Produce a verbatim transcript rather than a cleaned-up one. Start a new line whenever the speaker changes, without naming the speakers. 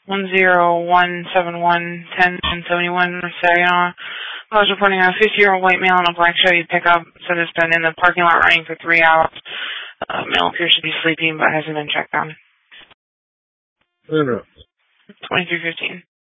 one zero one seven one ten seventy one Saginaw. I was reporting a fifty-year-old white male in a black Chevy pickup. Said it's been in the parking lot running for three hours. Uh, male appears to be sleeping but hasn't been checked on.
No, no.
twenty-three fifteen.